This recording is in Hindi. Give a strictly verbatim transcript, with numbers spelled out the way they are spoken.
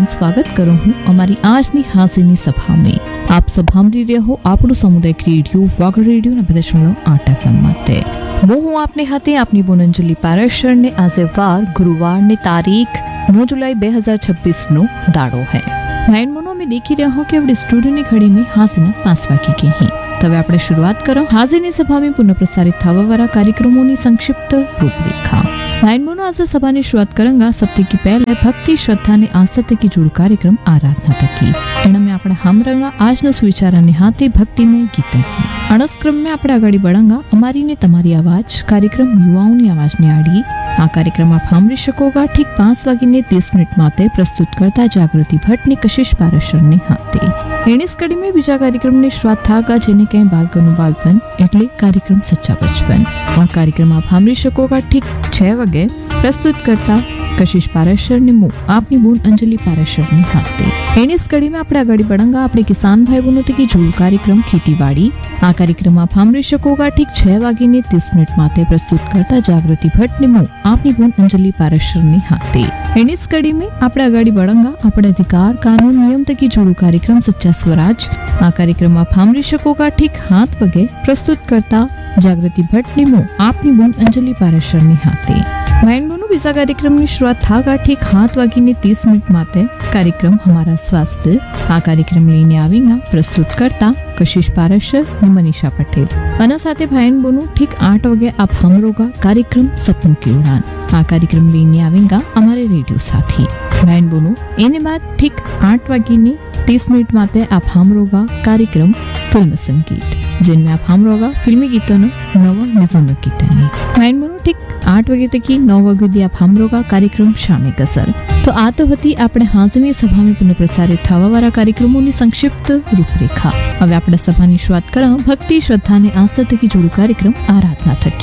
સન્માન સ્વાગત કરું હું અમારી આજની હાજરીની સભામાં. આપ સભા સાંભળી રહ્યા હો આપણું સામુદાયિક રેડિયો વાગડ રેડિયો ને બધા સુણો આઠ એફએમ માટે. હું હું આપને હાથે આપની બોનંજલી પારેશર ને આજે વાર ગુરુવાર ने तारीख नौ जुलाई दो हज़ार छब्बीस नो दाड़ो है. नाइन मोनो में देखी रहा हो कि अपने स्टूडियो ની ઘડી में હાજરીના પાંચ વાગી ગઈ હી. હવે આપણે શરૂઆત કરો હાજરીની સભામાં પુનઃ પ્રસારિત થવા વાળા કાર્યક્રમોની સંક્ષિપ્ત રૂપરેખા. नाइन मोनो आज सभा की शुरुआत करेंगे. सबसे की पहले भक्ति श्रद्धा ने आस्था तक की जुड़ कार्यक्रम आराधना तकी एना में अपने हम रंगा आज नो सुविचारा ने हाथे भक्ति में गीत अणस क्रम में अपने आगाड़ी बढ़ांगा. अमारी ने तमारी आवाज कार्यक्रम युवाओं की आवाज ने आड़ी आ कार्यक्रम आप सांभળી શકોગા. ठीक पांच वागी ने तीस मिनिट माते प्रस्तुत करता जागृति भट्ट ने कशिश पारेशर ने हाथे एनी कड़ी में बीजा कार्यक्रम ने शुरुआत थागा जेने कहीं बालकनु बालपन एटले कार्यक्रम सच्चा बचपन. आ कार्यक्रम आप सांभળી શકોગા. ठीक छह वगे प्रस्तुत करता कशिश पारेशर ने मु आपनी बून अंजलि पारेशर ने हाथे एनी कड़ी में अपने आगाड़ी बढ़ांगा. अपने किसान भाई बहनों की जुड़ कार्यक्रम खेतीवाड़ी आ कार्यक्रम आप सांभળી શકોગા. ठीक छह वागी ने तीस मिनिट माते प्रस्तुत करता जागृति भट्ट ने मु आपनी बून अंजलि पारेशर ने हाथे एनी कड़ी में अपने आगाड़ी बढ़ांगा. अपने अधिकार कानून नियम तक की जुड़ू कार्यक्रम सच्चा स्वराज आ कार्यक्रम आप सांभળી શકોગા. ठीक हाथ वगे प्रस्तुत करता जागृति भट्ट ने मु आपनी बून अंजलि पारेशर ने हाथे माइंड बोनो बीजा कार्यक्रम की शुरुआत थागा. ठीक हाथ वागी ने तीस मिनिट माते कार्यक्रम हमारा स्वास्थ्य आ कार्यक्रम लेने आवेगा. प्रस्तुत करता कशिश पारेशर और मनीषा पटेल. अना साथे भाईन बोनो ठीक आठ वगे आप हम रोगा कार्यक्रम सपनों की उड़ान आ कार्यक्रम लेने आवेगा हमारे रेडियो साथी भाईन बोनो. एने बाद ठीक आठ वागी ने तीस मिनिट माते आप हम रोगा कार्यक्रम फिल्म संगीत जिनमें आप हम रोगा फिल्मी गीतों नव निजोन गीतनी भाईन बोनो. ठीक आठ वागे तक नौ वागे आप हम रोगा कार्यक्रम शामी कसर. तो आ तो होती આપણે હાજરીની સભામાં પુનઃ પ્રસારિત થવા વાળા કાર્યક્રમોની સંક્ષિપ્ત રૂપરેખા. હવે આપણે સભાની શરૂઆત કરા ભક્તિ શ્રદ્ધા અને આસ્થા થકી જોડું કાર્યક્રમ આરાધના થકી.